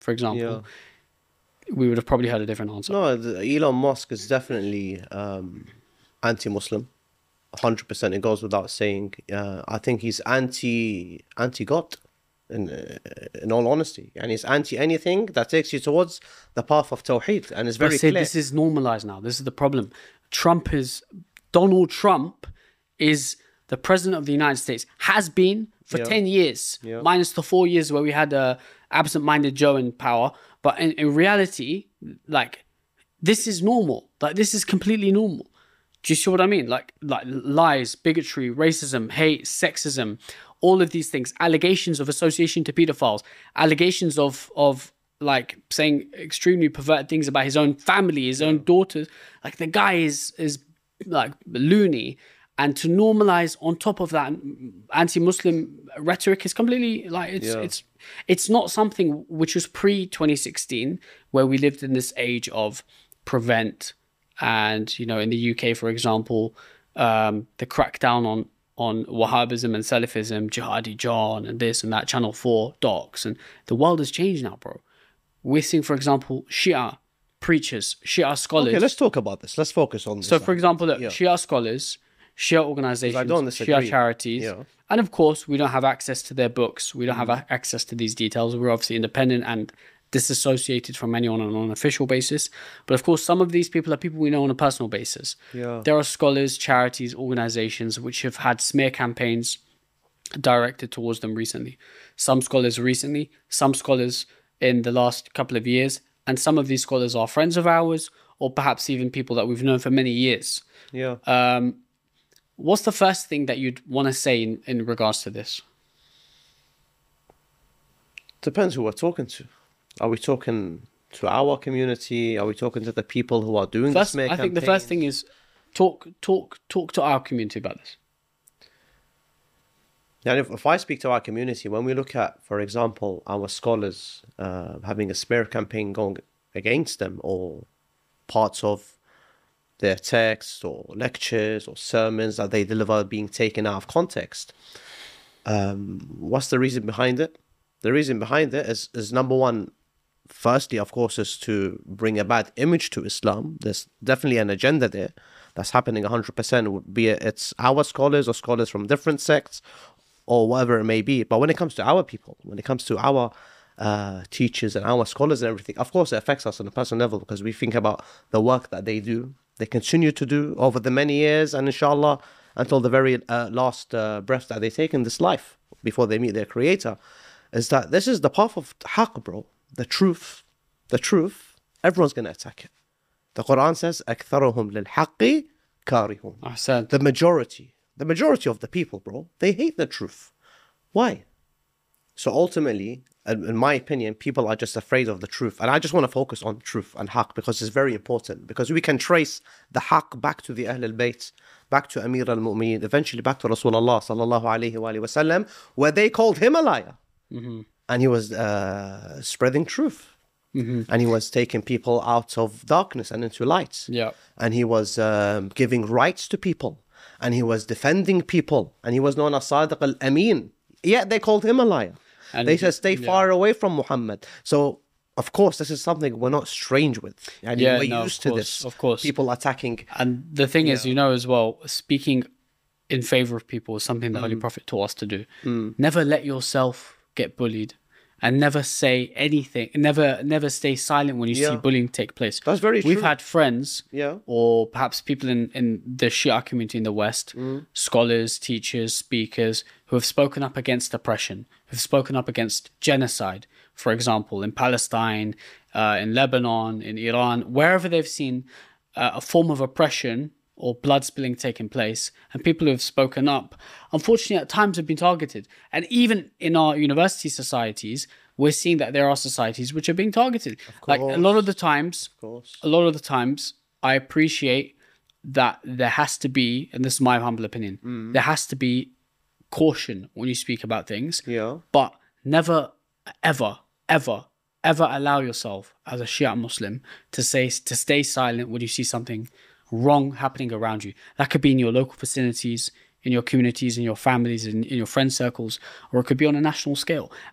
for example, Yeah. we would have probably had a different answer. No, Elon Musk is definitely anti-Muslim. 100%. It goes without saying. I think he's anti-God. In all honesty, and he's anti anything that takes you towards the path of Tawheed, and it's But very see, clear. this is normalized now. This is the problem. Donald Trump is the president of the United States, has been for Yeah. 10 years, Yeah. minus the 4 years where we had absent-minded Joe in power. But in reality, like, this is normal. Like, this is completely normal. Do you see what I mean? Like lies, bigotry, racism, hate, sexism, all of these things, allegations of association to pedophiles, allegations of like saying extremely perverted things about his own family, his own daughters. Like, the guy is like loony. And to normalize on top of that anti-Muslim rhetoric is completely like it's not something which was pre-2016, where we lived in this age of prevent. And, you know, in the UK, for example, the crackdown on Wahhabism and Salafism, Jihadi John and this and that, Channel 4 docs. And the world has changed now, bro. We're seeing, for example, Shia preachers, Shia scholars. Okay, let's talk about this. Let's focus on this. So, for example, look, Shia scholars, Shia organizations, Shia charities. Yeah. And of course, we don't have access to their books. We don't have access to these details. We're obviously independent and disassociated from anyone on an official basis. But of course, some of these people are people we know on a personal basis. Yeah. There are scholars, charities, organizations which have had smear campaigns directed towards them recently. Some scholars recently, some scholars in the last couple of years, and some of these scholars are friends of ours, or perhaps even people that we've known for many years. Yeah. What's the first thing that you'd want to say in regards to this? Depends who we're talking to. Are we talking to our community? Are we talking to the people who are doing First, the smear I think the campaigns? first thing is talk to our community about this. And if I speak to our community, when we look at, for example, our scholars having a smear campaign going against them, or parts of their texts or lectures or sermons that they deliver being taken out of context, what's the reason behind it? The reason behind it is number one, firstly, of course, is to bring a bad image to Islam. There's definitely an agenda there that's happening 100%, be it it's our scholars or scholars from different sects or whatever it may be. But when it comes to our people, when it comes to our teachers and our scholars and everything, of course, it affects us on a personal level, because we think about the work that they do, they continue to do over the many years, and inshallah, until the very last breath that they take in this life before they meet their creator, is that this is the path of haqq, bro. The truth, everyone's going to attack it. The Quran says, أَكْثَرُهُمْ لِلْحَقِّ كَارِهُمْ. I said The majority of the people, bro, they hate the truth. Why? So ultimately, in my opinion, people are just afraid of the truth. And I just want to focus on truth and haqq, because it's very important. Because we can trace the haqq back to the Ahl al-Bayt, back to Amir al-Mu'mineen, eventually back to Rasulullah sallallahu alayhi wa sallam, where they called him a liar. Mm-hmm. And he was spreading truth. Mm-hmm. And he was taking people out of darkness and into light. Yeah. And he was giving rights to people. And he was defending people. And he was known as Sadiq al-Amin. Yet they called him a liar. And they said, stay far away from Muhammad. So, of course, this is something we're not strange with. And we're used to this. Of course. People attacking. And the thing is, you know, as well, speaking in favor of people is something the Holy Prophet taught us to do. Never let yourself get bullied. And never say anything. Never stay silent when you see bullying take place. That's very true. We've had friends, or perhaps people in the Shia community in the West, scholars, teachers, speakers, who have spoken up against oppression, who've spoken up against genocide, for example, in Palestine, in Lebanon, in Iran, wherever they've seen a form of oppression or blood spilling taking place, and people who have spoken up, unfortunately, at times have been targeted. And even in our university societies, we're seeing that there are societies which are being targeted. Like a lot of the times, I appreciate that there has to be, and this is my humble opinion, there has to be caution when you speak about things. But never, ever, ever, ever allow yourself as a Shia Muslim to stay silent when you see something wrong happening around you. That could be in your local vicinities, in your communities, in your families, in your friend circles, or it could be on a national scale.